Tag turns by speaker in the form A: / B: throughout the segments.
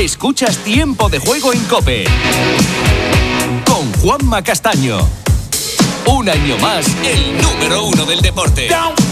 A: Escuchas Tiempo de Juego en COPE con Juanma Castaño. Un año más, el número 1 del deporte.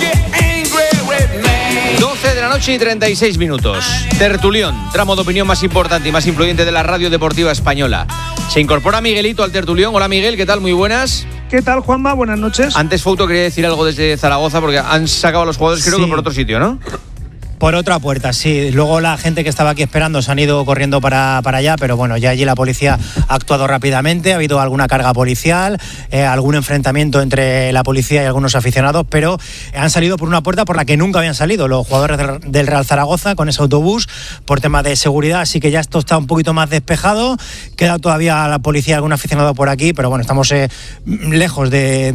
B: 12 de la noche y 36 minutos. Tertulión, tramo de opinión más importante y más influyente de la radio deportiva española. Se incorpora Miguelito al tertulión. Hola Miguel, ¿qué tal? Muy buenas.
C: ¿Qué tal, Juanma? Buenas noches.
B: Antes Fouto quería decir algo desde Zaragoza porque han sacado a los jugadores, creo que por otro sitio, ¿no?
D: Por otra puerta, sí. Luego la gente que estaba aquí esperando se han ido corriendo para allá, pero bueno, ya allí la policía ha actuado rápidamente, ha habido alguna carga policial, algún enfrentamiento entre la policía y algunos aficionados, pero han salido por una puerta por la que nunca habían salido los jugadores del Real Zaragoza con ese autobús por tema de seguridad, así que ya esto está un poquito más despejado. Queda todavía la policía y algún aficionado por aquí, pero bueno, estamos lejos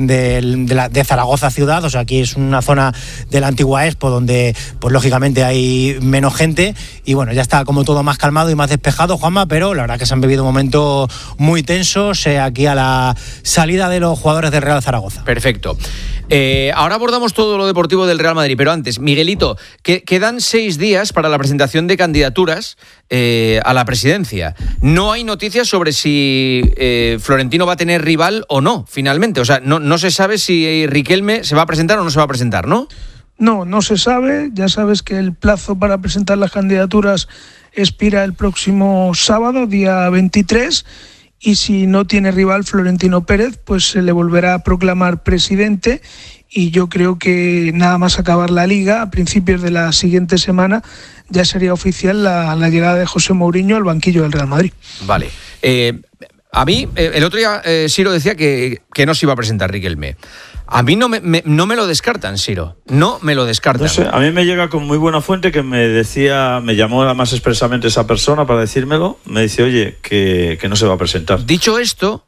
D: de Zaragoza ciudad, o sea, aquí es una zona de la antigua Expo donde, pues lógicamente, hay menos gente y bueno, ya está como todo más calmado y más despejado, Juanma, pero la verdad que se han vivido momentos muy tensos aquí a la salida de los jugadores del Real Zaragoza.
B: Perfecto. Ahora abordamos todo lo deportivo del Real Madrid, pero antes, Miguelito, quedan 6 días para la presentación de candidaturas a la presidencia. No hay noticias sobre si Florentino va a tener rival o no, finalmente. O sea, no se sabe si Riquelme se va a presentar o no se va a presentar, ¿no?
C: No se sabe. Ya sabes que el plazo para presentar las candidaturas expira el próximo sábado, día 23, y si no tiene rival Florentino Pérez, pues se le volverá a proclamar presidente, y yo creo que nada más acabar la Liga, a principios de la siguiente semana, ya sería oficial la llegada de José Mourinho al banquillo del Real Madrid.
B: Vale. A mí, el otro día, Siro decía que no se iba a presentar Riquelme. A mí no me lo descartan, Siro. No me lo descartan.
E: No sé, a mí me llega con muy buena fuente que me llamó además expresamente esa persona para decírmelo. Me dice, oye, que no se va a presentar.
B: Dicho esto,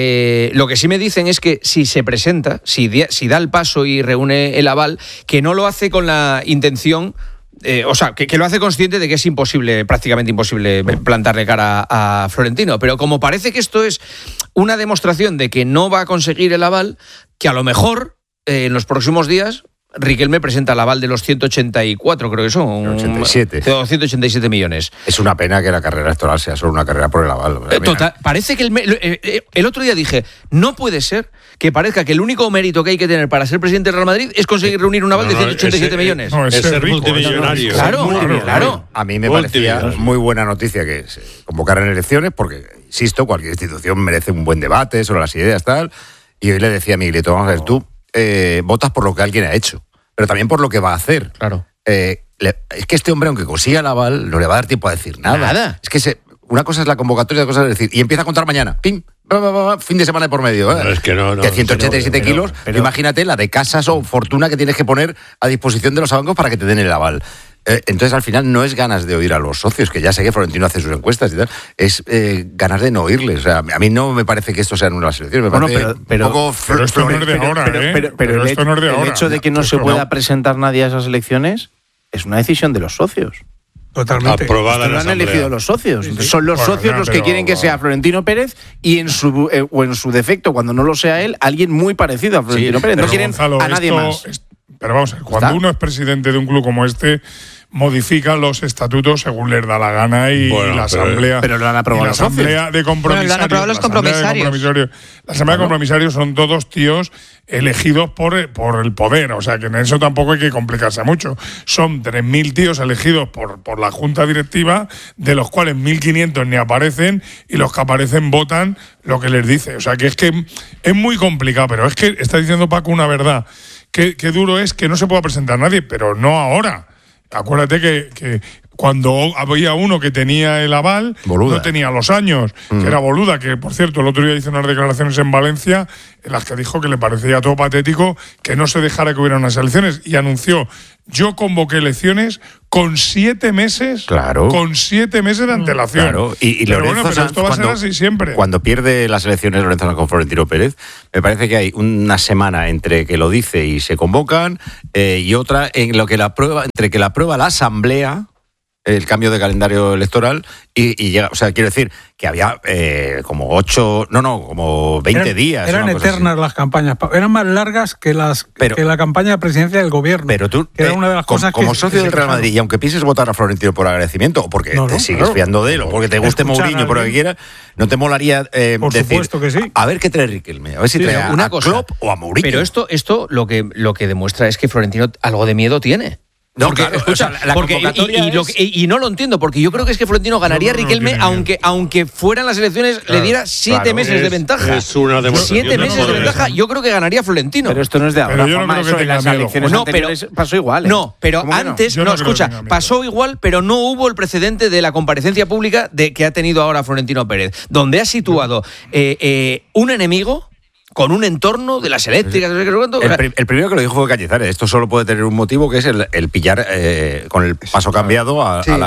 B: lo que sí me dicen es que si se presenta, si da el paso y reúne el aval, que no lo hace con la intención... que lo hace consciente de que es prácticamente imposible plantarle cara a Florentino, pero como parece que esto es una demostración de que no va a conseguir el aval, que a lo mejor en los próximos días Riquelme presenta el aval de los 184, creo que son
F: 87.
B: 187 millones.
F: Es una pena que la carrera electoral sea solo una carrera por el aval.
B: Total, parece que el otro día dije, no puede ser que parezca que el único mérito que hay que tener para ser presidente del Real Madrid es conseguir reunir un aval de 187 millones.
G: Es ser multimillonario.
B: Claro.
F: A mí me parecía muy buena noticia que se convocaran elecciones, porque, insisto, cualquier institución merece un buen debate sobre las ideas, tal. Y hoy le decía a Miguelito, vamos a ver, tú votas por lo que alguien ha hecho, pero también por lo que va a hacer.
B: Claro.
F: Es que este hombre, aunque consiga el aval, no le va a dar tiempo a decir nada. Es que una cosa es la convocatoria, otra cosa es decir, y empieza a contar mañana, ¡pim! Fin de semana de por medio.
G: No, es que no,
F: que 187 kilos, pero imagínate la de casas o fortuna que tienes que poner a disposición de los bancos para que te den el aval. Entonces, al final, no es ganas de oír a los socios, que ya sé que Florentino hace sus encuestas y tal, es ganas de no oírles. O sea, a mí no me parece que esto sea en unas elecciones.
G: Pero esto no es de ahora,
H: pero
G: esto no es de ahora.
H: El hecho de que no se pueda presentar nadie a esas elecciones es una decisión de los socios.
G: Totalmente. Aprobada
H: lo han elegido los socios. Sí. Son los socios los que quieren que sea Florentino Pérez y en su defecto, cuando no lo sea él, alguien muy parecido a Florentino Pérez. No quieren
G: Gonzalo,
H: a nadie más.
G: Pero vamos a ver, cuando uno es presidente de un club como este, modifica los estatutos según les da la gana y la asamblea.
H: Pero lo han aprobado los socios.
G: La asamblea de compromisarios.
I: Lo han aprobado los compromisarios.
G: La asamblea de compromisarios son todos tíos elegidos por el poder. O sea, que en eso tampoco hay que complicarse mucho. Son 3.000 tíos elegidos por la junta directiva, de los cuales 1.500 ni aparecen, y los que aparecen votan lo que les dice. O sea, que es muy complicado, pero es que está diciendo Paco una verdad. Qué duro es que no se pueda presentar nadie, pero no ahora. Acuérdate que cuando había uno que tenía el aval,
F: Boluda.
G: No tenía los años, que era Boluda, que por cierto el otro día hizo unas declaraciones en Valencia en las que dijo que le parecía todo patético que no se dejara que hubiera unas elecciones, y anunció: yo convoqué elecciones con 7 meses,
F: claro.
G: Con 7 meses de antelación.
F: Claro. Y
G: pero
F: Lorenzo
G: pero esto va a ser así siempre.
F: Cuando pierde las elecciones Lorenzo Sanz con Florentino Pérez, me parece que hay una semana entre que lo dice y se convocan, y otra en lo que entre que la aprueba la asamblea, el cambio de calendario electoral y llega, o sea, quiero decir que había como 20 días.
J: Eran eternas las campañas, eran más largas que la campaña de presidencia del gobierno.
F: Pero tú,
J: que era una de las cosas
F: como socio del Real Madrid, y aunque pienses votar a Florentino por agradecimiento, o porque te sigues fiando de él, o porque te guste Mourinho, por lo que quieras, ¿no te molaría
J: por
F: decir,
J: supuesto que sí,
F: a ver qué trae Riquelme? A ver si trae a Klopp o a Mourinho.
B: Pero esto lo que demuestra es que Florentino algo de miedo tiene.
F: No,
B: porque,
F: claro,
B: escucha,
F: la
B: porque,
F: convocatoria
B: y no lo entiendo, porque yo creo que es que Florentino ganaría a Riquelme, aunque fueran las elecciones, le diera 7 meses de ventaja.
K: Es una demostración.
B: 7 meses de ventaja, yo creo que ganaría Florentino.
H: Pero esto no es de ahora.
G: Pero yo no creo que
H: en
G: tenga
H: las
G: miedo.
H: elecciones anteriores pasó igual.
B: No, pero antes, escucha, pasó igual, pero no hubo el precedente de la comparecencia pública de que ha tenido ahora Florentino Pérez, donde ha situado un enemigo con un entorno de las eléctricas.
F: El primero que lo dijo fue Cañizares. Esto solo puede tener un motivo, que es el pillar con el paso cambiado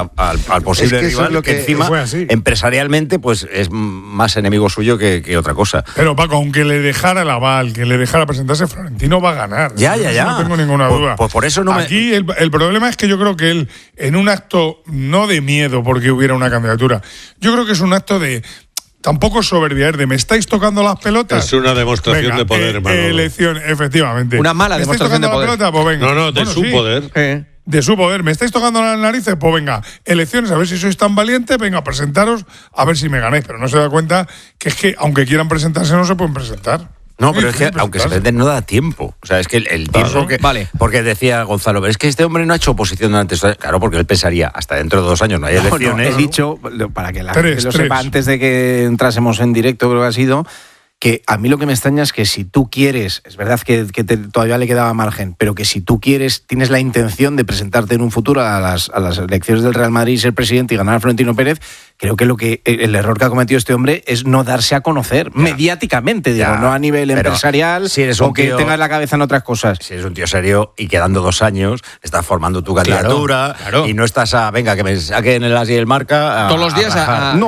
F: al posible rival, que encima empresarialmente pues es más enemigo suyo que otra cosa.
G: Pero Paco, aunque le dejara el aval, que le dejara presentarse, Florentino va a ganar.
F: Ya.
G: No tengo ninguna duda.
F: Pues por eso
G: Aquí el problema es que yo creo que él, en un acto no de miedo porque hubiera una candidatura, yo creo que es un acto de... Tampoco soberbiar de ¿me estáis tocando las pelotas?
K: Es una demostración de poder, hermano.
G: Elección, efectivamente.
B: Una mala demostración de poder.
G: ¿Me estáis tocando las pelotas? Pues venga.
K: No, su poder.
G: De su poder. ¿Me estáis tocando las narices? Pues venga, elecciones, a ver si sois tan valientes, venga, presentaros, a ver si me ganáis. Pero no se da cuenta que es que, aunque quieran presentarse, no se pueden presentar.
F: No, pero es que aunque se presenten no da tiempo. O sea, es que el tiempo que... Vale. Porque decía Gonzalo, pero es que este hombre no ha hecho oposición durante... Claro, porque él pensaría, hasta dentro de 2 años no hay elecciones.
H: He dicho, para que la gente lo sepa, antes de que entrásemos en directo, creo que ha sido, que a mí lo que me extraña es que si tú quieres, es verdad que todavía le quedaba margen, pero que si tú quieres, tienes la intención de presentarte en un futuro a las elecciones del Real Madrid y ser presidente y ganar a Florentino Pérez, creo que el error que ha cometido este hombre es no darse a conocer mediáticamente, digo, no a nivel empresarial,
F: si eres
H: o que tengas la cabeza en otras cosas.
F: Si eres un tío serio y quedando 2 años, estás formando tu candidatura y no estás venga, que me saquen el As y el Marca.
B: Todos los días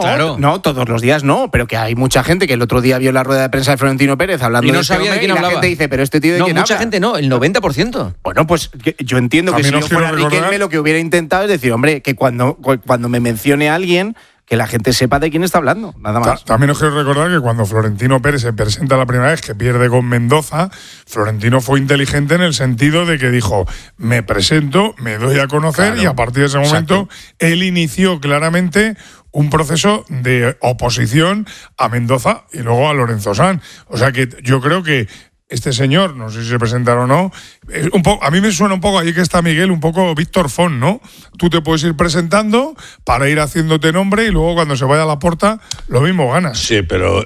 H: no, todos los días no, pero que hay mucha gente que el otro día vio la rueda de prensa de Florentino Pérez hablando
B: y no
H: de
B: sabía de quién
H: hablaba.
B: La
H: gente dice, pero este tío de quién
B: mucha
H: habla.
B: Gente no, el 90%.
H: Bueno, pues yo entiendo que si yo fuera Riquelme, lo que hubiera intentado es decir, hombre, que cuando me mencione a alguien, que la gente sepa de quién está hablando, nada más.
G: También os quiero recordar que cuando Florentino Pérez se presenta la primera vez, que pierde con Mendoza, Florentino fue inteligente en el sentido de que dijo, me presento, me doy a conocer, y a partir de ese momento él inició claramente un proceso de oposición a Mendoza y luego a Lorenzo Sanz. O sea que yo creo que este señor, no sé si se presentará o no, a mí me suena un poco, ahí que está Miguel, un poco Víctor Font, ¿no? Tú te puedes ir presentando para ir haciéndote nombre y luego cuando se vaya a la puerta, lo mismo ganas.
K: Sí, pero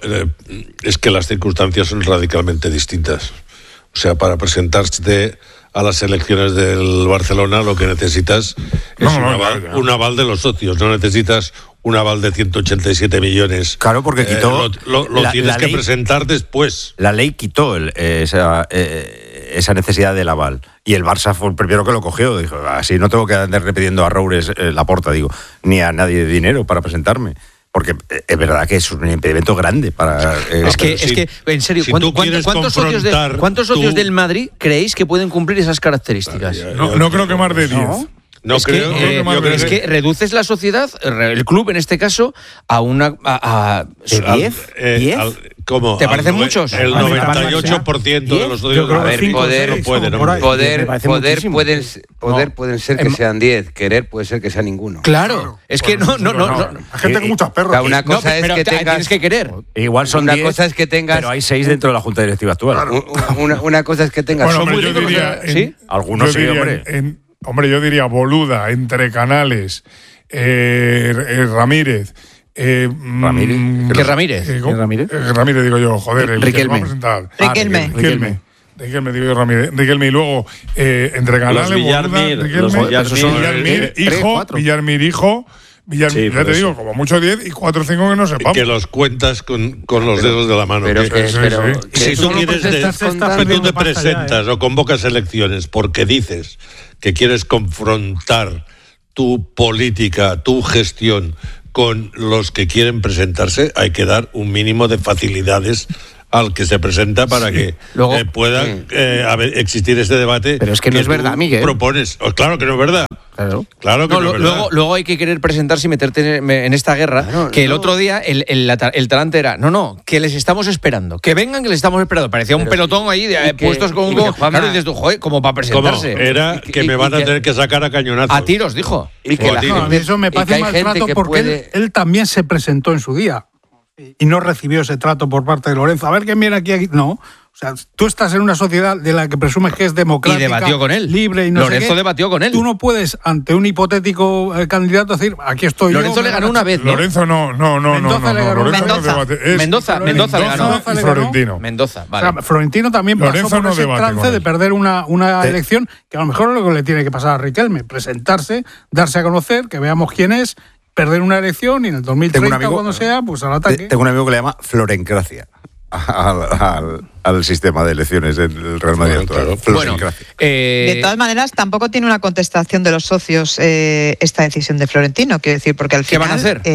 K: es que las circunstancias son radicalmente distintas. O sea, para presentarte a las elecciones del Barcelona lo que necesitas es un aval de los socios, no necesitas un aval de 187 millones.
F: Claro, porque quitó...
K: Lo tienes que presentar después.
F: La ley quitó esa necesidad del aval. Y el Barça fue el primero que lo cogió. Dijo, así no tengo que andar repitiendo a Roures Laporta, digo, ni a nadie de dinero para presentarme. Porque es verdad que es un impedimento grande para...
B: Es que, en serio, ¿cuántos socios del Madrid creéis que pueden cumplir esas características?
G: No creo que más de 10.
K: No creo
B: que reduces la sociedad, el club en este caso, a una...
H: ¿De 10? ¿10?
K: ¿Cómo?
B: ¿Te parecen muchos?
K: El 98% de los socios.
I: A ver, poder pueden ser que sean 10, querer puede ser que sea ninguno.
B: Claro, es que no.
G: Hay gente con muchas perras.
I: Una cosa es que
B: tienes que querer.
F: Igual son 10,
I: cosa es que tengas,
F: pero hay 6 dentro de la Junta Directiva actual.
I: Una cosa es que tengas...
G: Bueno, hombre, yo diría...
B: ¿Sí?
F: Algunos sí, hombre.
G: Hombre, yo diría Boluda, entre Canales, Ramírez...
B: ¿Qué Ramírez?
G: Ramírez, digo yo, joder.
H: Riquelme.
G: Riquelme, digo yo, Ramírez. Riquelme, y luego entre Canales, Villarmir, hijo... Villarmir, ya te digo, como mucho 10 y 4 o 5 que no sepamos.
K: Que los cuentas con los dedos de la mano. Si tú te presentas o convocas elecciones porque dices que quieres confrontar tu política, tu gestión con los que quieren presentarse, hay que dar un mínimo de facilidades al que se presenta para que pueda existir este debate.
B: Pero es que no es verdad, Miguel.
K: Propones. Claro que no es verdad. Claro que no es verdad.
B: Luego hay que querer presentarse y meterte en esta guerra, el otro día el talante era, que les estamos esperando, que vengan, que les estamos esperando. Parecía un pelotón ahí puestos con un... Claro, dices tú, joder, como para presentarse.
K: Era que me van a tener que sacar a cañonazos.
B: A tiros, dijo.
J: Eso me parece mal trato porque él también se presentó en su día y no recibió ese trato por parte de Lorenzo. A ver quién viene aquí. No. O sea, tú estás en una sociedad de la que presumes que es democrática,
B: y debatió con él.
J: Libre y no
B: Lorenzo
J: sé qué.
B: Debatió con él.
J: Tú no puedes, ante un hipotético candidato, decir, aquí estoy
B: Lorenzo le ganó una vez, ¿no?
G: Lorenzo no.
J: Mendoza le ganó.
B: Mendoza le ganó.
G: Y Florentino.
B: Mendoza, vale.
J: O sea, Florentino también
G: Lorenzo
J: pasó por ese trance de perder una elección, que a lo mejor es lo que le tiene que pasar a Riquelme. Presentarse, darse a conocer, que veamos quién es, perder una elección y en el 2030, cuando sea, pues al ataque.
F: Tengo un amigo que le llama Florencracia al sistema de elecciones en el Real Madrid.
B: Bueno,
L: de todas maneras, tampoco tiene una contestación de los socios esta decisión de Florentino, quiero decir, porque al final...
B: ¿Qué van a hacer?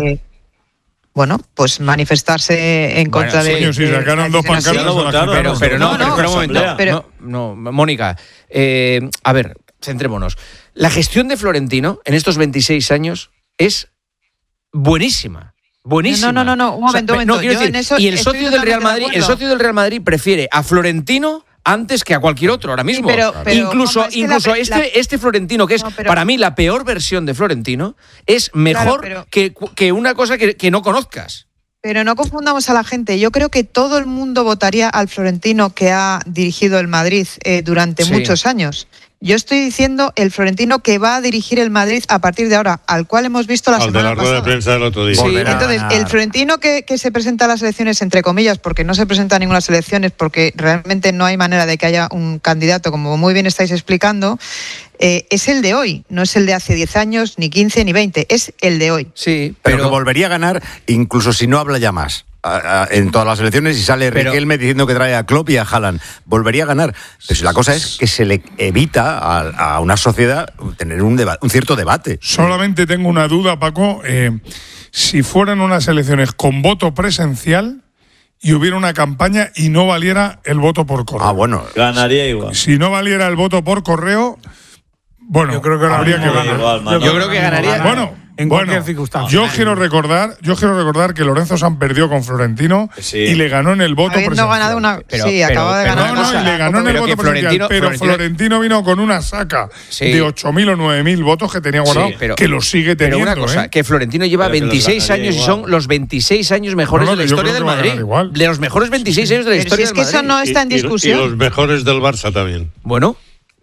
L: Pues manifestarse en contra de...
G: Si sacaron dos pancartas...
B: Pero no, Mónica, a ver, centrémonos. La gestión de Florentino en estos 26 años es buenísima. Buenísima.
L: No, un momento.
B: Y el socio del Real Madrid prefiere a Florentino antes que a cualquier otro ahora mismo.
L: Sí, pero
B: incluso este Florentino, que es para mí la peor versión de Florentino, es mejor que una cosa que no conozcas.
L: Pero no confundamos a la gente. Yo creo que todo el mundo votaría al Florentino que ha dirigido el Madrid durante muchos años. Yo estoy diciendo el Florentino que va a dirigir el Madrid a partir de ahora, al cual hemos visto la semana pasada.
K: Al de la rueda de prensa del otro día.
L: Sí, entonces, el Florentino que se presenta a las elecciones, entre comillas, porque no se presenta a ninguna elecciones, porque realmente no hay manera de que haya un candidato, como muy bien estáis explicando, es el de hoy, no es el de hace 10 años, ni 15, ni 20, es el de hoy.
B: Sí,
F: pero que volvería a ganar, incluso si no habla ya más. En todas las elecciones y sale Riquelme diciendo que trae a Klopp y a Haaland. Volvería a ganar. Pero la cosa es que se le evita a una sociedad tener un cierto debate.
G: Solamente tengo una duda, Paco. Si fueran unas elecciones con voto presencial y hubiera una campaña y no valiera el voto por correo.
F: Bueno.
E: Ganaría igual.
G: Si no valiera el voto por correo, yo creo que habría que ganar.
B: Yo creo que ganaría.
J: En cualquier circunstancia.
G: Yo quiero recordar que Lorenzo Sanz perdió con Florentino y le ganó en el voto presencial.
L: Acaba de ganar.
G: Y le ganó en el voto presencial. Pero Florentino vino con una saca de 8.000 o 9.000 votos que tenía guardado, que lo sigue teniendo.
B: Pero una cosa, que Florentino lleva 26 años y son los 26 años mejores de la historia del Madrid. De los mejores 26 años de la historia del Madrid.
L: Es que eso no está en discusión.
K: Y los mejores del Barça también.
B: Bueno,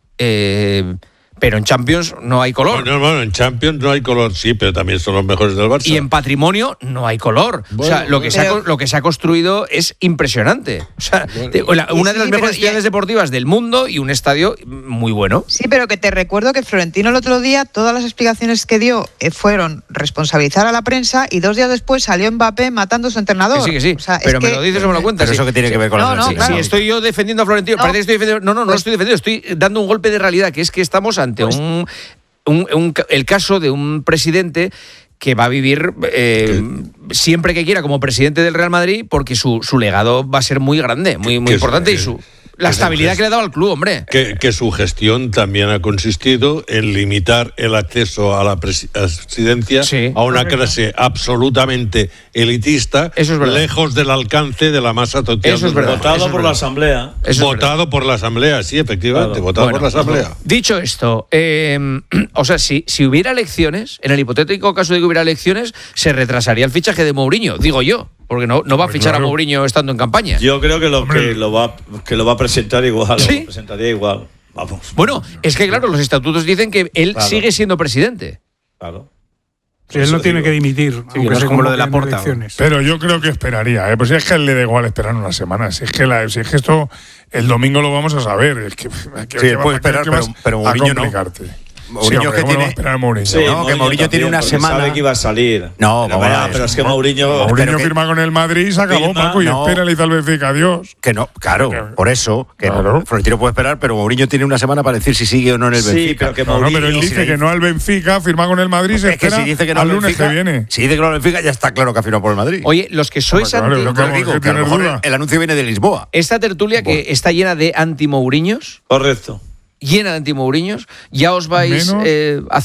B: pero en Champions no hay color.
K: Bueno, en Champions no hay color, sí, pero también son los mejores del Barça.
B: Y en patrimonio no hay color. Lo que se ha construido es impresionante. Una de las mejores ciudades deportivas del mundo y un estadio muy bueno.
L: Sí, pero que te recuerdo que Florentino el otro día, todas las explicaciones que dio fueron responsabilizar a la prensa y 2 días después salió Mbappé matando a su entrenador.
B: Que sí. Pero me lo dices o me lo cuentas.
F: Pero eso que tiene que ver con la
B: claro. Si estoy yo defendiendo a Florentino, parece que estoy defendiendo. No estoy defendiendo, estoy dando un golpe de realidad, que es que estamos ante el caso de un presidente que va a vivir siempre que quiera como presidente del Real Madrid, porque su legado va a ser muy grande, muy importante, y la estabilidad que le ha dado al club, hombre.
K: Que su gestión también ha consistido en limitar el acceso a la presidencia a una clase absolutamente elitista, lejos del alcance de la masa total.
B: Eso es verdad.
E: Votado por la Asamblea.
K: Votado por la Asamblea, sí, efectivamente, votado por la Asamblea.
B: Dicho esto, si hubiera elecciones, en el hipotético caso de que hubiera elecciones, se retrasaría el fichaje de Mourinho, digo yo. Porque no va a fichar a Mourinho estando en campaña.
E: Yo creo que lo va a presentar igual. ¿Sí? Lo presentaría igual. Vamos.
B: Bueno, es que claro, los estatutos dicen que él sigue siendo presidente.
E: Claro.
J: Sí, él no tiene que dimitir.
H: No es como lo de Laporta.
G: Pero yo creo que esperaría. Pues es que a él le da igual esperar una semana. Si es que esto el domingo lo vamos a saber. Es que
F: puede esperar, pero Mourinho no. Mourinho que tiene.
E: Sí,
F: no, que Mourinho tiene una semana.
E: Sabe que iba a salir.
F: No,
E: pero es que Mourinho
G: firma con el Madrid y se acabó, Paco, y espera, le dice al Benfica, adiós.
F: Que no, claro, por eso, que Florentino puede esperar, pero Mourinho tiene una semana para decir si sigue o no en el Benfica.
G: Pero él dice que no al Benfica, firma con el Madrid, se espera al lunes que viene.
F: Si dice que no al Benfica, ya está claro que ha firmado por el Madrid.
B: Oye, los que sois
F: anti... digo, que a lo mejor el anuncio viene de Lisboa.
B: Esta tertulia que está llena de anti-Mouriños.
E: Correcto.
B: Llena de anti-Mouriños, ya os vais